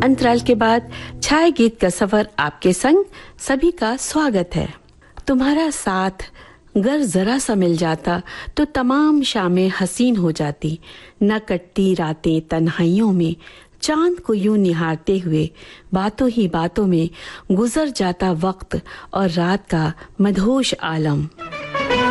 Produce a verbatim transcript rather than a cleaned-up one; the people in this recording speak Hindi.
अंतराल के बाद छाया गीत का सफर आपके संग सभी का स्वागत है। तुम्हारा साथ अगर जरा सा मिल जाता तो तमाम शामें हसीन हो जाती, न कटती रातें तन्हाइयों में, चांद को यूं निहारते हुए बातों ही बातों में गुजर जाता वक्त और रात का मदहोश आलम।